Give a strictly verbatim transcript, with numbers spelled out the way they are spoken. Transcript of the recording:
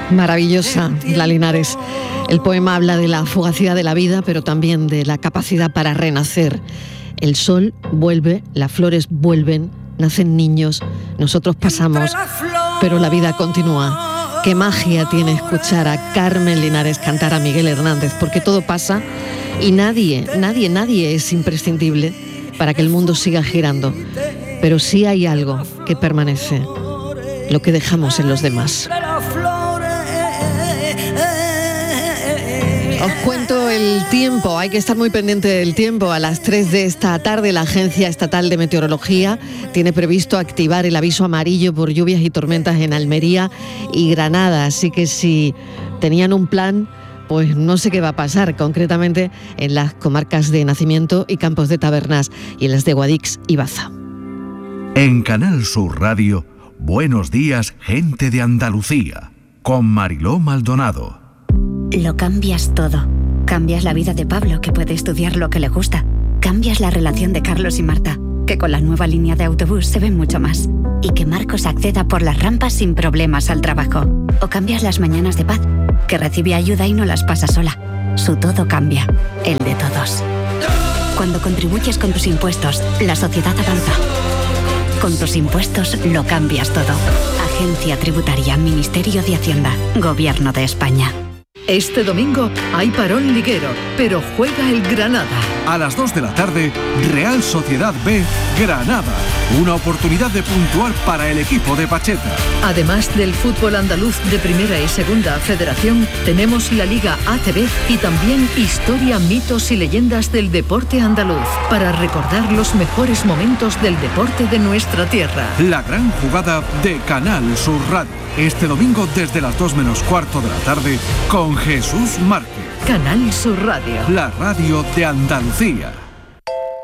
Maravillosa, la Linares. El poema habla de la fugacidad de la vida, pero también de la capacidad para renacer. El sol vuelve, las flores vuelven, nacen niños, nosotros pasamos, pero la vida continúa. Qué magia tiene escuchar a Carmen Linares cantar a Miguel Hernández, porque todo pasa y nadie, nadie, nadie es imprescindible para que el mundo siga girando. Pero sí hay algo que permanece, lo que dejamos en los demás. Os cuento el tiempo, hay que estar muy pendiente del tiempo. A las tres de esta tarde la Agencia Estatal de Meteorología tiene previsto activar el aviso amarillo por lluvias y tormentas en Almería y Granada, así que si tenían un plan, pues no sé qué va a pasar, concretamente en las comarcas de Nacimiento y Campos de Tabernas y en las de Guadix y Baza. En Canal Sur Radio, Buenos Días, Gente de Andalucía, con Mariló Maldonado. Lo cambias todo. Cambias la vida de Pablo, que puede estudiar lo que le gusta. Cambias la relación de Carlos y Marta, que con la nueva línea de autobús se ven mucho más. Y que Marcos acceda por las rampas sin problemas al trabajo. O cambias las mañanas de Paz, que recibe ayuda y no las pasa sola. Su todo cambia, el de todos. Cuando contribuyes con tus impuestos, la sociedad avanza. Con tus impuestos lo cambias todo. Agencia Tributaria, Ministerio de Hacienda, Gobierno de España. Este domingo hay parón liguero, pero juega el Granada. A las dos de la tarde, Real Sociedad B, Granada. Una oportunidad de puntuar para el equipo de Pacheta. Además del fútbol andaluz de Primera y Segunda Federación, tenemos la Liga A C B y también historia, mitos y leyendas del deporte andaluz, para recordar los mejores momentos del deporte de nuestra tierra. La gran jugada de Canal Sur Radio. Este domingo desde las dos menos cuarto de la tarde con Jesús Márquez. Canal Sur Radio. La radio de Andalucía.